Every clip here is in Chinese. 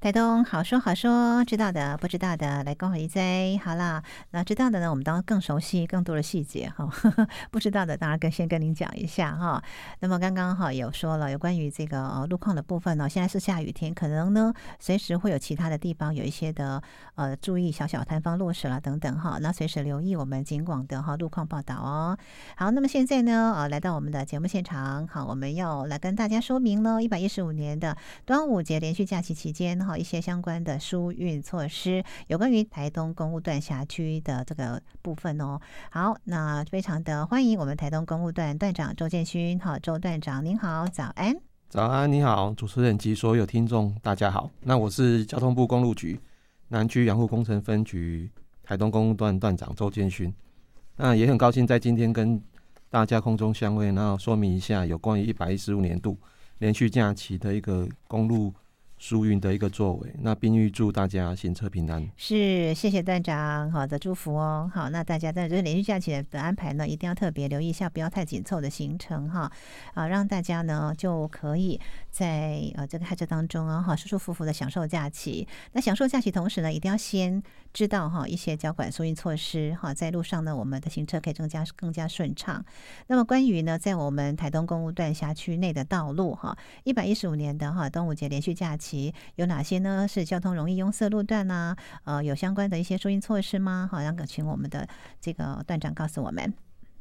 台东好说好说，知道的不知道的来跟我一堆。好啦，那知道的呢，我们当然更熟悉更多的细节哈。不知道的当然先跟您讲一下哈。那么刚刚有说了有关于这个路况的部分呢，现在是下雨天，可能呢随时会有其他的地方有一些的注意小摊方落实啦等等哈。那随时留意我们警广的路况报道哦。好，那么现在呢来到我们的节目现场，好，我们要来跟大家说明呢115年的端午节连续假期期间一些相关的疏运措施，有关于台东公务段辖区的这个部分哦。好，那非常的欢迎我们台东公务段段长周建勋。好，周段长您好，早安。 早安，你好，主持人及所有听众大家好。那我是交通部公路局南区养护工程分局台东公务段段长周建勋。那也很高兴在今天跟大家空中相会，然后说明一下有关于115年度连续假期的一个公路疏运的一个作为，那并预祝大家行车平安。 是，谢谢段长好的祝福哦。好，那大家在这连续假期的安排呢，一定要特别留意一下，不要太紧凑的行程哈，让大家呢就可以在这个开车当中舒舒服服的享受假期。那享受假期同时呢，一定要先知道一些交管疏运措施在路上呢，我们的行车可以更加顺畅。那么关于呢，在我们台东公务段辖区内的道路115年的端午节连续假期有哪些呢？是交通容易拥塞路段啊？有相关的一些疏运措施吗？好，让请我们的这个段长告诉我们。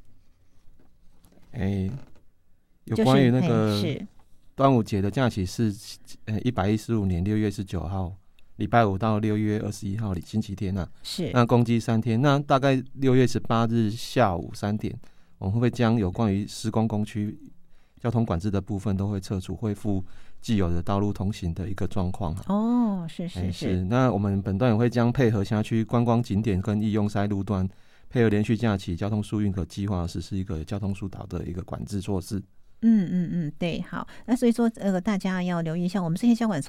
有关于那个端午节的假期是115年6月19号礼拜五到6月21号星期天啊， 是那共计3天。那大概6月18日下午3点，我们会将有关于施工工区交通管制的部分都会撤除，恢复既有的道路通行的一个状况。是。那我们本段也会将配合辖区观光景点跟易用塞路段，配合连续假期交通疏运的计划，实施一个交通疏导的一个管制措施。 对，好，那所以说大家要留意一下，我们这些交管